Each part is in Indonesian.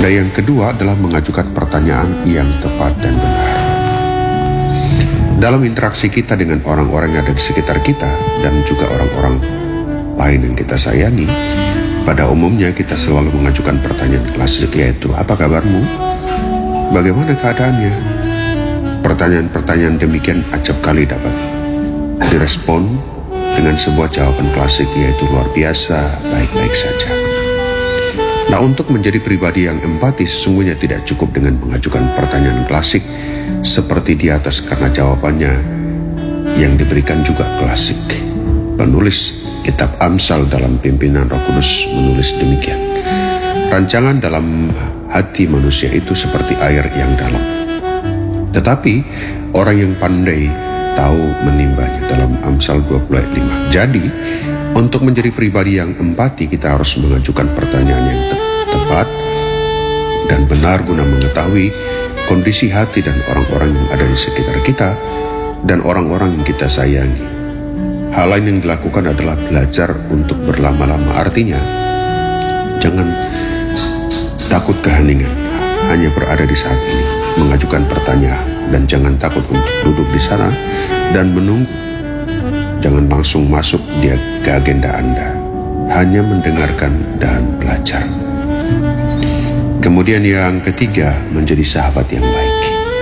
Dan yang kedua adalah mengajukan pertanyaan yang tepat dan benar. Dalam interaksi kita dengan orang-orang yang ada di sekitar kita dan juga orang-orang lain yang kita sayangi, pada umumnya kita selalu mengajukan pertanyaan klasik, yaitu apa kabarmu? Bagaimana keadaannya? Pertanyaan-pertanyaan demikian acap kali dapat direspon dengan sebuah jawaban klasik, yaitu luar biasa, baik-baik saja. Nah, untuk menjadi pribadi yang empati sesungguhnya tidak cukup dengan mengajukan pertanyaan klasik seperti di atas, karena jawabannya yang diberikan juga klasik. Penulis kitab Amsal dalam pimpinan Roh Kudus menulis demikian: rancangan dalam hati manusia itu seperti air yang dalam, tetapi orang yang pandai tahu menimbanya, dalam Amsal 20:5. Jadi, untuk menjadi pribadi yang empati, kita harus mengajukan pertanyaan yang tepat dan benar guna mengetahui kondisi hati dan orang-orang yang ada di sekitar kita dan orang-orang yang kita sayangi. Hal lain yang dilakukan adalah belajar untuk berlama-lama. Artinya, jangan takut keheningan, hanya berada di saat ini, mengajukan pertanyaan, dan jangan takut untuk duduk di sana dan menunggu. Jangan langsung masuk ke agenda Anda, hanya mendengarkan dan belajar. Kemudian yang ketiga, menjadi sahabat yang baik.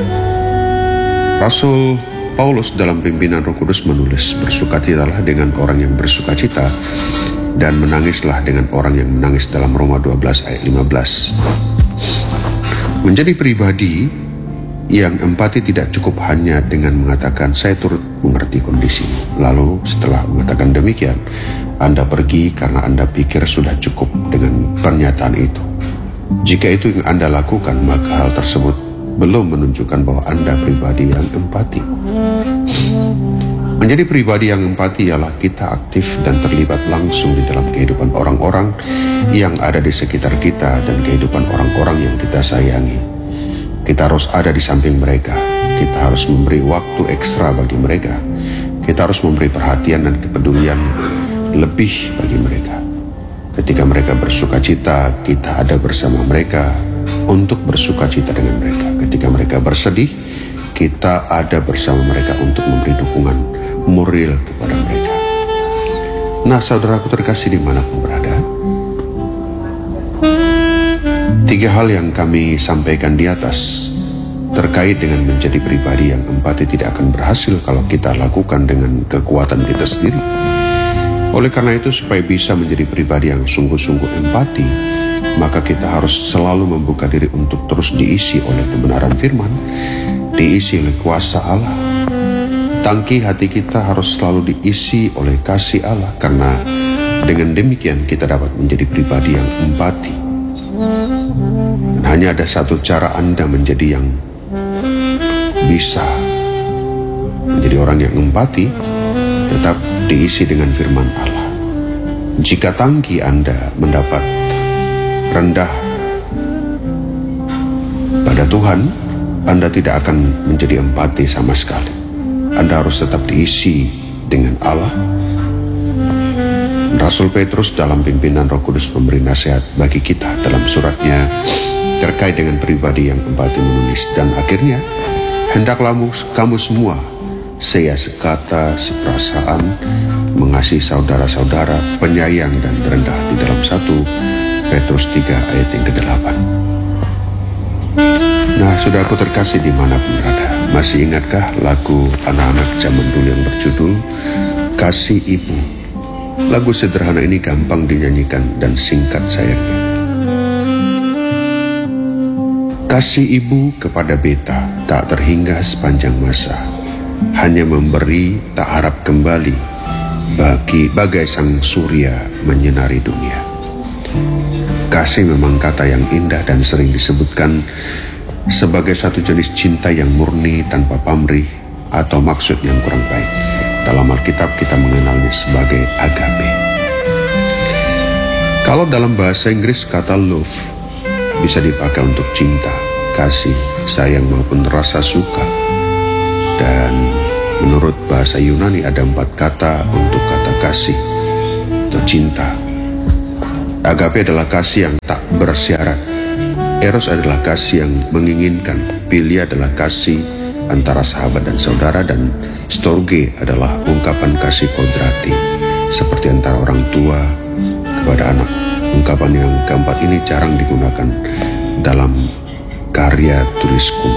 Rasul Paulus dalam pimpinan Roh Kudus menulis, bersukacitalah dengan orang yang bersukacita dan menangislah dengan orang yang menangis, dalam Roma 12:15. Menjadi pribadi yang empati tidak cukup hanya dengan mengatakan saya turut mengerti kondisimu, lalu setelah mengatakan demikian Anda pergi karena Anda pikir sudah cukup dengan pernyataan itu. Jika itu yang Anda lakukan, maka hal tersebut belum menunjukkan bahwa Anda pribadi yang empati. Menjadi pribadi yang empati ialah kita aktif dan terlibat langsung di dalam kehidupan orang-orang yang ada di sekitar kita dan kehidupan orang-orang yang kita sayangi. Kita harus ada di samping mereka. Kita harus memberi waktu ekstra bagi mereka. Kita harus memberi perhatian dan kepedulian lebih bagi mereka. Ketika mereka bersukacita, kita ada bersama mereka untuk bersukacita dengan mereka. Ketika mereka bersedih, kita ada bersama mereka untuk memberi dukungan moral kepada mereka. Nah, saudaraku terkasih dimanapun berada, 3 hal yang kami sampaikan di atas terkait dengan menjadi pribadi yang empati tidak akan berhasil kalau kita lakukan dengan kekuatan kita sendiri. Oleh karena itu, supaya bisa menjadi pribadi yang sungguh-sungguh empati, maka kita harus selalu membuka diri untuk terus diisi oleh kebenaran firman, diisi oleh kuasa Allah. Tangki hati kita harus selalu diisi oleh kasih Allah, karena dengan demikian kita dapat menjadi pribadi yang empati. Dan hanya ada satu cara Anda menjadi yang bisa menjadi orang yang empati, tetap diisi dengan firman Allah. Jika tangki Anda mendapat rendah pada Tuhan, Anda tidak akan menjadi empati sama sekali. Anda harus tetap diisi dengan Allah. Rasul Petrus dalam pimpinan Roh Kudus memberi nasihat bagi kita dalam suratnya terkait dengan pribadi yang empati menulis, dan akhirnya hendaklah kamu semua saya sekata, seperasaan, mengasihi saudara-saudara, penyayang dan rendah di dalam 1 Petrus 3 ayat yang ke-8. Nah, saudaraku terkasih dimanapun berada, masih ingatkah lagu anak-anak zaman dulu yang berjudul Kasih Ibu? Lagu sederhana ini gampang dinyanyikan dan singkat sayangnya. Kasih ibu kepada beta tak terhingga sepanjang masa, hanya memberi tak harap kembali, bagai sang surya menyinari dunia. Kasih memang kata yang indah dan sering disebutkan sebagai satu jenis cinta yang murni tanpa pamrih atau maksud yang kurang baik. Dalam Alkitab kita mengenalnya sebagai agape. Kalau dalam bahasa Inggris kata love bisa dipakai untuk cinta, kasih, sayang maupun rasa suka. Dan menurut bahasa Yunani ada 4 kata untuk kata kasih atau cinta. Agape adalah kasih yang tak bersyarat, Eros adalah kasih yang menginginkan, philia adalah kasih antara sahabat dan saudara, dan storge adalah ungkapan kasih kodrati, seperti antara orang tua kepada anak. Ungkapan yang keempat ini jarang digunakan dalam karya tulis kuno.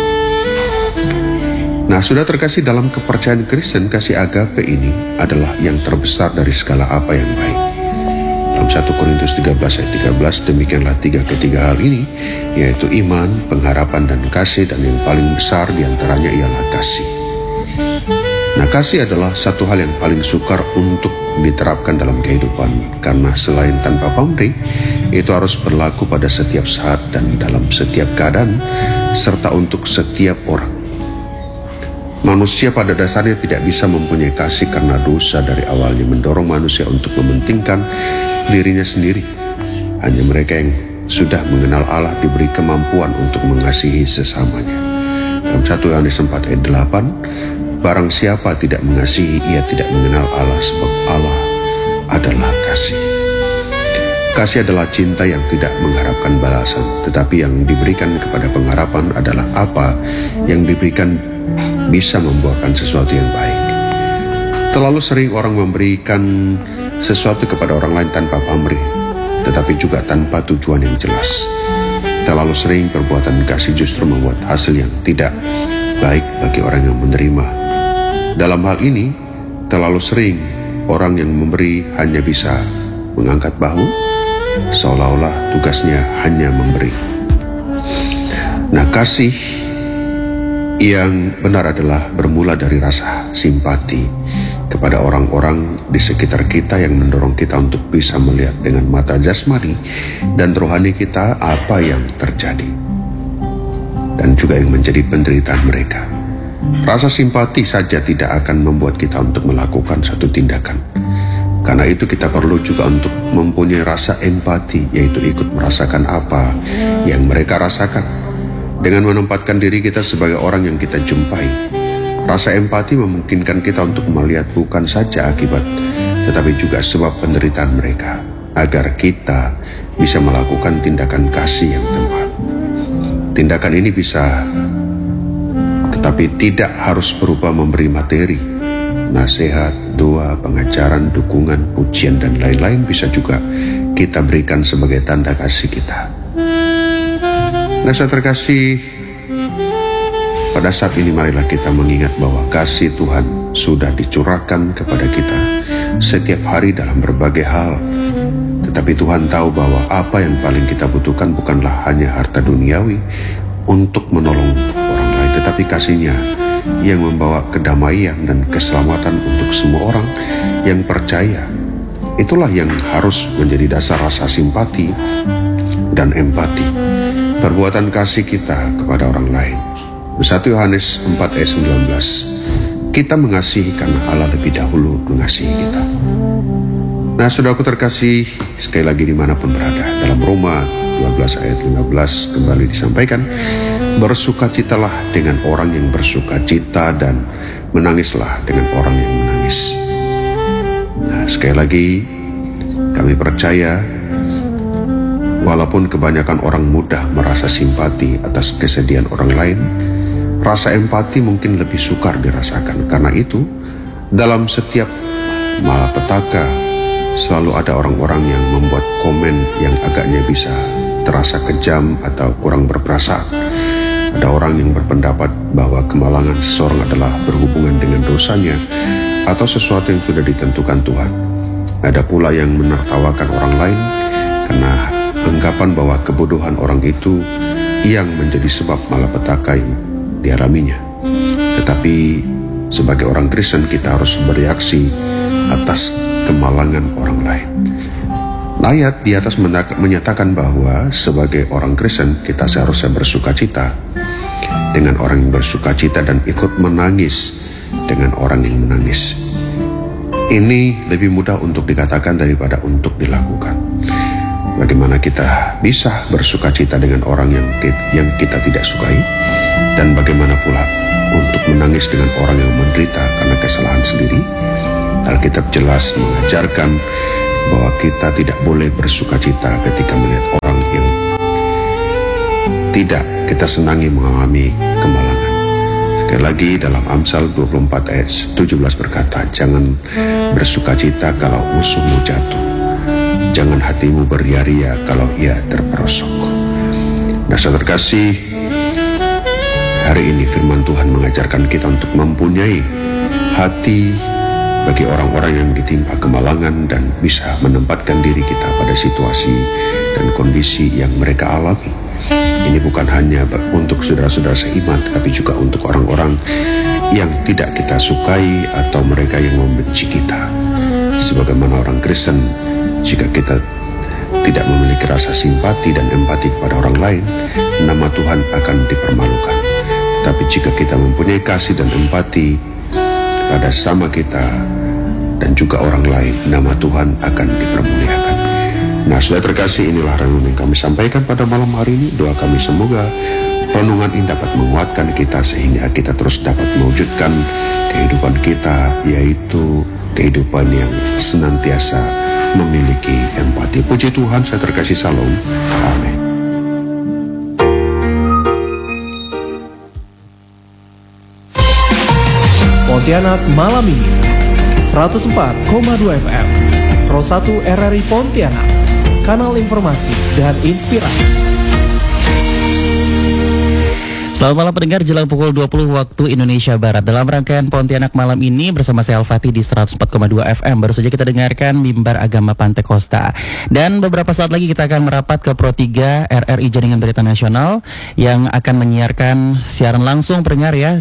Nah, sudah terkasih, dalam kepercayaan Kristen, kasih agape ini adalah yang terbesar dari segala apa yang baik. Dalam 1 Korintus 13 ayat 13, demikianlah ketiga hal ini, yaitu iman, pengharapan, dan kasih, dan yang paling besar diantaranya ialah kasih. Nah, kasih adalah satu hal yang paling sukar untuk diterapkan dalam kehidupan, karena selain tanpa pamrih, itu harus berlaku pada setiap saat dan dalam setiap keadaan, serta untuk setiap orang. Manusia pada dasarnya tidak bisa mempunyai kasih karena dosa dari awalnya mendorong manusia untuk mementingkan dirinya sendiri. Hanya mereka yang sudah mengenal Allah diberi kemampuan untuk mengasihi sesamanya. Dalam 1 Yohanes 4 ayat 8, barang siapa tidak mengasihi, ia tidak mengenal Allah, sebab Allah adalah kasih. Kasih adalah cinta yang tidak mengharapkan balasan, tetapi yang diberikan kepada pengharapan adalah apa yang diberikan bisa membuahkan sesuatu yang baik. Terlalu sering orang memberikan sesuatu kepada orang lain tanpa pamrih, tetapi juga tanpa tujuan yang jelas. Terlalu sering perbuatan kasih justru membuat hasil yang tidak baik bagi orang yang menerima. Dalam hal ini, terlalu sering orang yang memberi hanya bisa mengangkat bahu, seolah-olah tugasnya hanya memberi. Nah, kasih yang benar adalah bermula dari rasa simpati kepada orang-orang di sekitar kita yang mendorong kita untuk bisa melihat dengan mata jasmani dan rohani kita apa yang terjadi, dan juga yang menjadi penderitaan mereka. Rasa simpati saja tidak akan membuat kita untuk melakukan satu tindakan. Karena itu kita perlu juga untuk mempunyai rasa empati, yaitu ikut merasakan apa yang mereka rasakan. Dengan menempatkan diri kita sebagai orang yang kita jumpai, rasa empati memungkinkan kita untuk melihat bukan saja akibat, tetapi juga sebab penderitaan mereka, agar kita bisa melakukan tindakan kasih yang tepat. Tindakan ini bisa, tetapi tidak harus berupa memberi materi, nasihat, doa, pengajaran, dukungan, pujian, dan lain-lain. Bisa juga kita berikan sebagai tanda kasih kita. Nah, saudara terkasih, pada saat ini marilah kita mengingat bahwa kasih Tuhan sudah dicurahkan kepada kita setiap hari dalam berbagai hal. Tetapi Tuhan tahu bahwa apa yang paling kita butuhkan bukanlah hanya harta duniawi untuk menolong orang lain, tetapi kasih-Nya yang membawa kedamaian dan keselamatan untuk semua orang yang percaya. Itulah yang harus menjadi dasar rasa simpati dan empati, perbuatan kasih kita kepada orang lain. 1 Yohanes 4 ayat 19, kita mengasihi karena Allah lebih dahulu mengasihi kita. Nah, saudaraku terkasih, sekali lagi dimanapun berada, dalam Roma 12 ayat 15 kembali disampaikan, bersukacitalah dengan orang yang bersukacita dan menangislah dengan orang yang menangis. Nah, sekali lagi kami percaya, walaupun kebanyakan orang mudah merasa simpati atas kesedihan orang lain, rasa empati mungkin lebih sukar dirasakan. Karena itu, dalam setiap malapetaka selalu ada orang-orang yang membuat komen yang agaknya bisa terasa kejam atau kurang berperasaan. Ada orang yang berpendapat bahwa kemalangan seseorang adalah berhubungan dengan dosanya atau sesuatu yang sudah ditentukan Tuhan. Ada pula yang menertawakan orang lain karena anggapan bahwa kebodohan orang itu yang menjadi sebab malapetaka yang dialaminya. Tetapi sebagai orang Kristen kita harus bereaksi atas kemalangan orang lain. Ayat di atas menyatakan bahwa sebagai orang Kristen kita seharusnya bersukacita dengan orang yang bersukacita dan ikut menangis dengan orang yang menangis. Ini lebih mudah untuk dikatakan daripada untuk dilakukan. Bagaimana kita bisa bersukacita dengan orang yang kita tidak sukai, dan bagaimana pula untuk menangis dengan orang yang menderita karena kesalahan sendiri. Alkitab jelas mengajarkan bahwa kita tidak boleh bersukacita ketika melihat orang yang tidak kita senangi mengalami kemalangan. Sekali lagi dalam Amsal 24 ayat 17 berkata, jangan bersukacita kalau musuhmu jatuh, jangan hatimu beria-ria kalau ia terperosok. Nah, saudara terkasih, hari ini firman Tuhan mengajarkan kita untuk mempunyai hati bagi orang-orang yang ditimpa kemalangan dan bisa menempatkan diri kita pada situasi dan kondisi yang mereka alami. Ini bukan hanya untuk saudara-saudara seiman, tapi juga untuk orang-orang yang tidak kita sukai atau mereka yang membenci kita. Sebagaimana orang Kristen, jika kita tidak memiliki rasa simpati dan empati kepada orang lain, nama Tuhan akan dipermalukan. Tetapi jika kita mempunyai kasih dan empati pada sama kita dan juga orang lain, nama Tuhan akan dipermuliakan. Nah, sudah terkasih, inilah renungan yang kami sampaikan pada malam hari ini. Doa kami semoga renungan ini dapat menguatkan kita sehingga kita terus dapat mewujudkan kehidupan kita, yaitu kehidupan yang senantiasa memiliki empati. Puji Tuhan, saya terkasih, salam. Amin. Pontianak malam ini 104,2 FM Pro 1 RRI Pontianak, kanal informasi dan inspirasi. Selamat malam pendengar, jelang pukul 20 waktu Indonesia Barat. Dalam rangkaian Pontianak malam ini bersama saya Al-Fatih di 104,2 FM. Baru saja kita dengarkan mimbar agama Pantai Kosta. Dan beberapa saat lagi kita akan merapat ke Pro 3 RRI Jaringan Berita Nasional yang akan menyiarkan siaran langsung pendengar ya.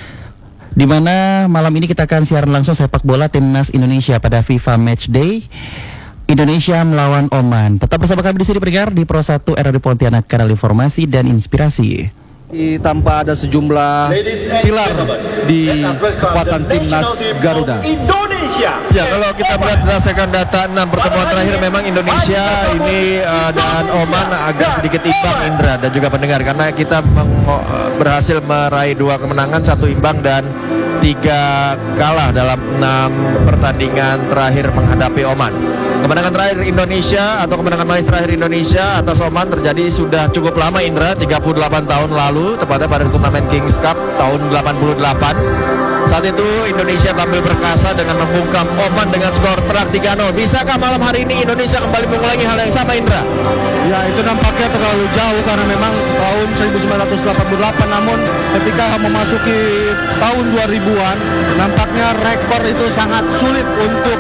Di mana malam ini kita akan siaran langsung sepak bola timnas Indonesia pada FIFA Matchday Indonesia melawan Oman. Tetap bersama kami di sini pendengar di Pro 1 RRI Pontianak, kanal informasi dan inspirasi. Tanpa ada sejumlah pilar di kekuatan timnas Garuda Indonesia. Ya, kalau kita melihat berdasarkan data 6 pertemuan terakhir, memang Indonesia ini dan Oman agak sedikit imbang, Indra dan juga pendengar, karena kita berhasil meraih 2 kemenangan, 1 imbang dan 3 kalah dalam 6 pertandingan terakhir menghadapi Oman. Kemenangan terakhir Indonesia atau kemenangan manis terakhir Indonesia atas Oman terjadi sudah cukup lama, Indra, 38 tahun lalu, tepatnya pada turnamen Kings Cup tahun 88. Saat itu Indonesia tampil perkasa dengan membungkam Oman dengan skor telak 3-0. Bisakah malam hari ini Indonesia kembali mengulangi hal yang sama, Indra? Ya, itu nampaknya terlalu jauh karena memang tahun 1988, namun ketika memasuki tahun 2000-an nampaknya rekor itu sangat sulit untuk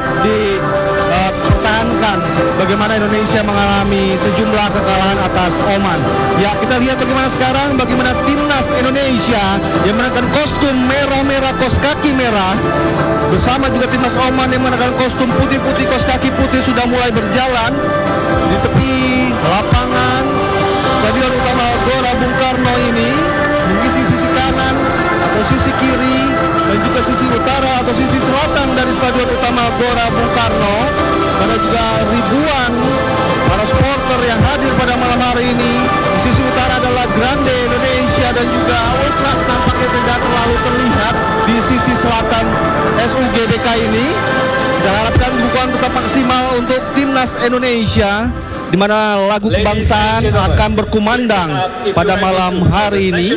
dipertahankan. Bagaimana Indonesia mengalami sejumlah kekalahan atas Oman. Ya, kita lihat bagaimana sekarang, bagaimana timnas Indonesia yang mengenakan kostum merah-merah, kos kaki merah, bersama juga timnas Oman yang mengenakan kostum putih-putih, kos kaki putih, sudah mulai berjalan di tepi lapangan Stadion Utama Gelora Bung Karno ini, mengisi sisi kanan atau sisi kiri dan juga sisi utara atau sisi selatan dari Stadion Utama Gelora Bung Karno. Ada juga ribuan para supporter yang hadir pada malam hari ini. Di sisi utara adalah Grande Indonesia dan juga Ultras nampaknya tidak terlalu terlihat di sisi selatan SUGBK ini. Kita harapkan dukungan tetap maksimal untuk timnas Indonesia, di mana lagu kebangsaan akan berkumandang pada malam hari ini,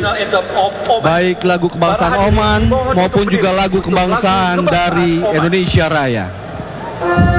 baik lagu kebangsaan Oman maupun juga lagu kebangsaan dari Indonesia Raya.